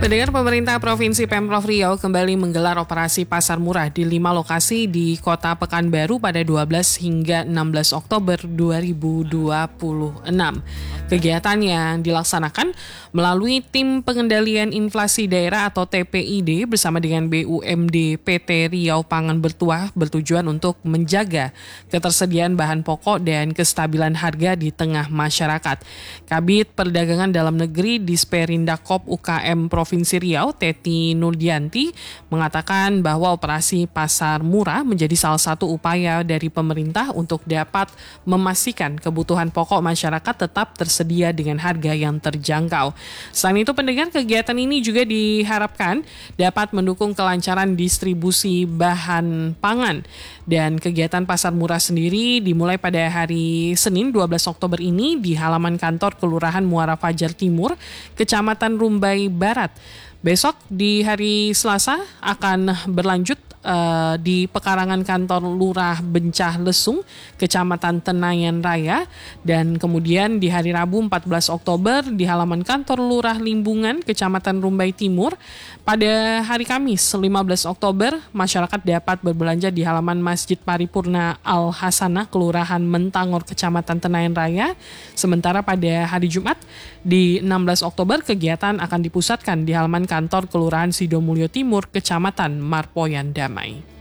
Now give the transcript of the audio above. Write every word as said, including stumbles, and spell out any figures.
Pendengar, pemerintah Provinsi Pemprov Riau kembali menggelar operasi pasar murah di lima lokasi di Kota Pekanbaru pada dua belas hingga enam belas Oktober dua ribu dua puluh enam. Kegiatan yang dilaksanakan melalui Tim Pengendalian Inflasi Daerah atau T P I D bersama dengan B U M D P T Riau Pangan Bertuah bertujuan untuk menjaga ketersediaan bahan pokok dan kestabilan harga di tengah masyarakat. Kabid Perdagangan Dalam Negeri Disperindakop U K M Provinsi Riau, Teti Nurdianti, mengatakan bahwa operasi pasar murah menjadi salah satu upaya dari pemerintah untuk dapat memastikan kebutuhan pokok masyarakat tetap tersedia dengan harga yang terjangkau. Selain itu, pendengar, kegiatan ini juga diharapkan dapat mendukung kelancaran distribusi bahan pangan. Dan kegiatan pasar murah sendiri dimulai pada hari Senin dua belas Oktober ini di halaman kantor Kelurahan Muara Fajar Timur, Kecamatan Rumbai Barat. Besok di hari Selasa akan berlanjut uh, di pekarangan kantor Lurah Bencah Lesung, Kecamatan Tenayan Raya, dan kemudian di hari Rabu empat belas Oktober di halaman kantor Lurah Limbungan, Kecamatan Rumbai Timur. Pada hari Kamis lima belas Oktober, masyarakat dapat berbelanja di halaman Masjid Paripurna Al-Hasanah, Kelurahan Mentangor, Kecamatan Tenayan Raya. Sementara pada hari Jumat di enam belas Oktober, kegiatan akan dipusatkan di halaman kantor Kelurahan Sidomulyo Timur, Kecamatan Marpoyan Damai.